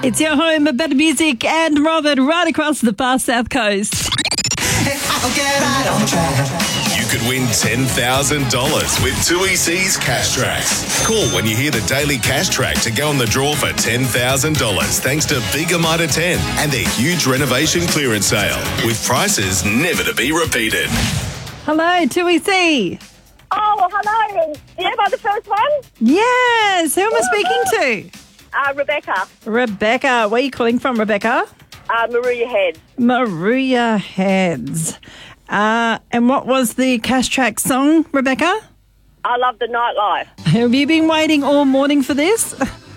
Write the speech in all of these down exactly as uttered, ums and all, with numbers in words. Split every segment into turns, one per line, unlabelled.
It's your home of better music and Robert right across the far south coast.
Hey, I'll get right on track.
You could win ten thousand dollars with two E C's Cash Tracks. Call when you hear the Daily Cash Track to go on the draw for ten thousand dollars thanks to Bigger Mitre ten and their huge renovation clearance sale with prices never to be repeated.
Hello, two E C.
Oh, well, hello. Yeah, by the first one?
Yes, who am I speaking to?
Uh, Rebecca.
Rebecca. Where are you calling from, Rebecca?
Uh, Maria Head.
Maria Heads. Uh, and what was the Cash Track song, Rebecca?
I love the nightlife.
Have you been waiting all morning for this?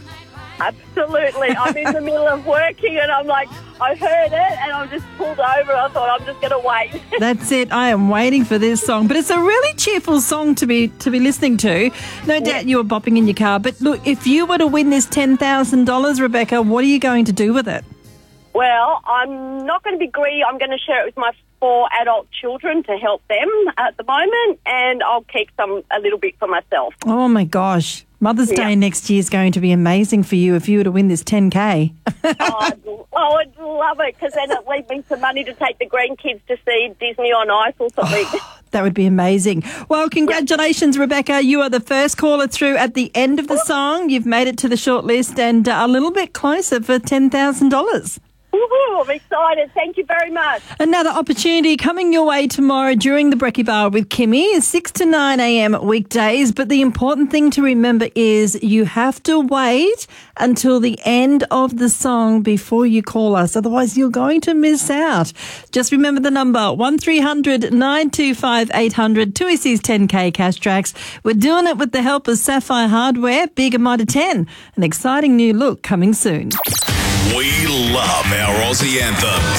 Absolutely. I'm in the middle of working and I'm like, I heard it and I just pulled over. I thought I'm just going to wait.
That's it. I am waiting for this song. But it's a really cheerful song to be to be listening to. No doubt you were bopping in your car. But look, if you were to win this ten thousand dollars, Rebecca, what are you going to do with it?
Well, I'm not going to be greedy. I'm going to share it with my four adult children to help them at the moment, and I'll keep some a little bit for myself.
Oh, my gosh. Mother's Day
Yeah.
next year is going to be amazing for you if you were to win this ten K.
oh, I'd, oh, I'd love it because then it leaves me some money to take the grandkids to see Disney on Ice or something.
Oh, that would be amazing. Well, congratulations, Rebecca. You are the first caller through at the end of the song. You've made it to the short list and uh, a little bit closer for ten thousand dollars.
Woohoo, I'm excited. Thank you very much.
Another opportunity coming your way tomorrow during the Brekkie Bar with Kimmy, six to nine a.m. weekdays. But the important thing to remember is you have to wait until the end of the song before you call us. Otherwise, you're going to miss out. Just remember the number, one three hundred nine two five eight hundred, two E C's ten K Cash Tracks. We're doing it with the help of Sapphire Hardware, Bigger Mitre ten. An exciting new look coming soon.
We love our Aussie anthem.